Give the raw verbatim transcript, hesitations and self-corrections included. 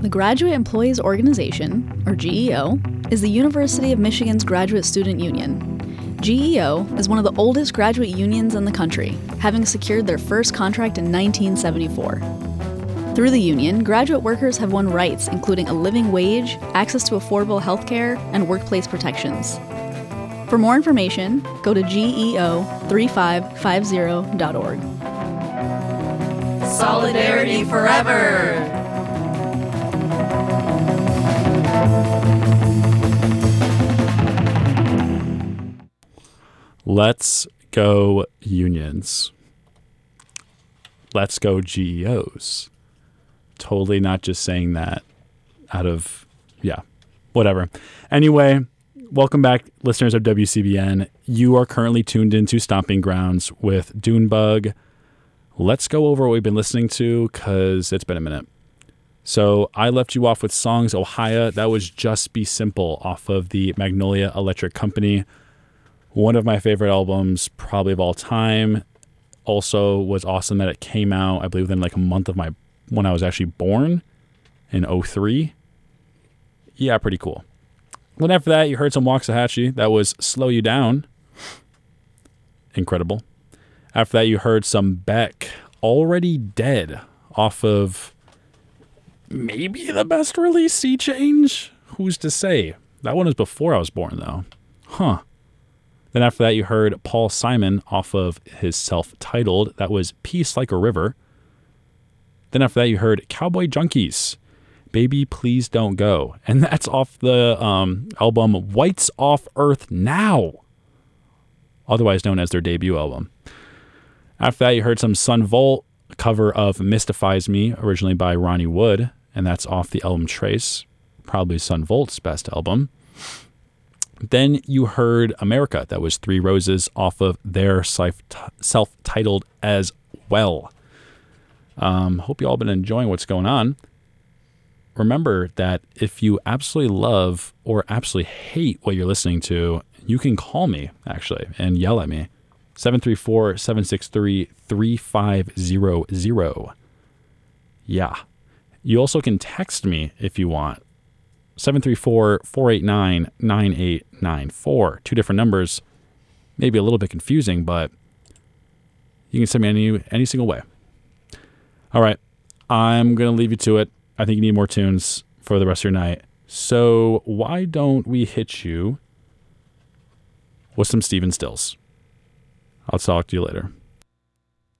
The Graduate Employees Organization, or G E O, is the University of Michigan's graduate student union. G E O is one of the oldest graduate unions in the country, having secured their first contract in nineteen seventy-four. Through the union, graduate workers have won rights including a living wage, access to affordable health care, and workplace protections. For more information, go to G E O three five five zero dot org. Solidarity forever! Let's go unions. Let's go G E Os. Totally not just saying that out of, yeah, whatever. Anyway, welcome back, listeners of W C B N. You are currently tuned into Stomping Grounds with Dunebug. Let's go over what we've been listening to because it's been a minute. So I left you off with Songs Ohio. That was Just Be Simple off of the Magnolia Electric Company. One of my favorite albums probably of all time. Also was awesome that it came out, I believe, within like a month of my when I was actually born in oh three. Yeah, pretty cool. Then after that, you heard some Waxahachie. That was Slow You Down. Incredible. After that, you heard some Beck, Already Dead, off of maybe the best release, Sea Change? Who's to say? That one was before I was born, though. Huh. Then after that, you heard Paul Simon off of his self-titled. That was Peace Like a River. Then after that, you heard Cowboy Junkies, Baby Please Don't Go. And that's off the um, album Whites Off Earth Now, otherwise known as their debut album. After that, you heard some Sun Volt, a cover of Mystifies Me, originally by Ronnie Wood, and that's off the album Trace, probably Sun Volt's best album. Then you heard America. That was Three Roses off of their self-titled as well. Um, hope you all been enjoying what's going on. Remember that if you absolutely love or absolutely hate what you're listening to, you can call me, actually, and yell at me. seven three four, seven six three, three five zero zero. Yeah. You also can text me if you want. seven three four, four eight nine, nine eight nine four. Two different numbers. Maybe a little bit confusing, but you can send me any any single way. All right. I'm going to leave you to it. I think you need more tunes for the rest of your night. So why don't we hit you with some Stephen Stills? I'll talk to you later.